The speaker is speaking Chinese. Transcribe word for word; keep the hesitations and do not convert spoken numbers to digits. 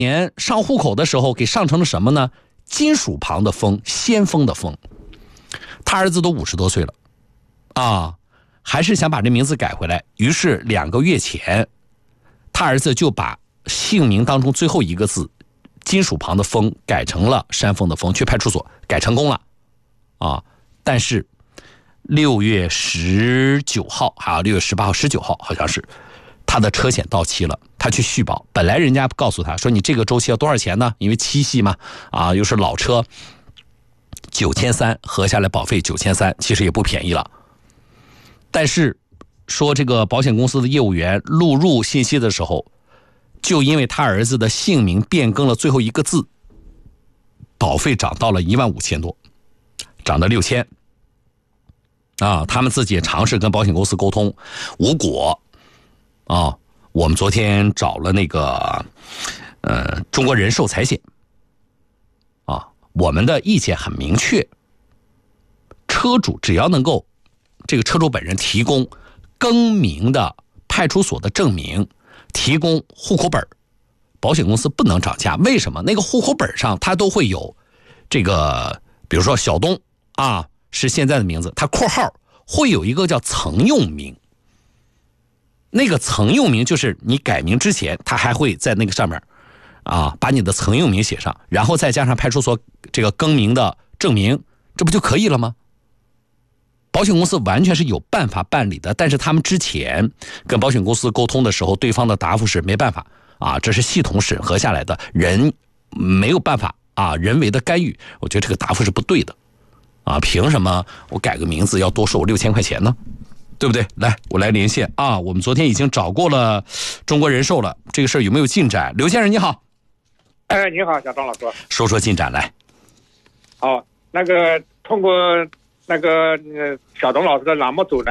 年上户口的时候给上成了什么呢？金属旁的锋，先锋的锋。他儿子都五十多岁了啊，还是想把这名字改回来。于是两个月前，他儿子就把姓名当中最后一个字金属旁的锋改成了山峰的峰，去派出所改成功了啊。但是六月十九号啊，六月十八号、十九号好像是他的车险到期了，他去续保。本来人家告诉他说你这个周期要多少钱呢？因为七夕嘛，啊，又是老车，九千三，合下来保费九千三，其实也不便宜了。但是说这个保险公司的业务员录入信息的时候，就因为他儿子的姓名变更了最后一个字，保费涨到了一万五千多，涨到六千。啊，他们自己也尝试跟保险公司沟通，无果。啊，我们昨天找了那个呃中国人寿财险。啊，我们的意见很明确，车主只要能够这个车主本人提供更名的派出所的证明，提供户口本，保险公司不能涨价。为什么？那个户口本上它都会有这个，比如说小东啊是现在的名字，它括号会有一个叫曾用名，那个曾用名就是你改名之前，它还会在那个上面啊把你的曾用名写上，然后再加上派出所这个更名的证明，这不就可以了吗？保险公司完全是有办法办理的，但是他们之前跟保险公司沟通的时候，对方的答复是没办法啊，这是系统审核下来的，人没有办法啊人为的干预。我觉得这个答复是不对的啊，凭什么我改个名字要多收我六千块钱呢？对不对？来，我来连线啊，我们昨天已经找过了中国人寿了，这个事儿有没有进展？刘先生你好。 哎，你好，小张老师。 说说进展来。 好，那个通过那个呃小董老师的栏目组呢。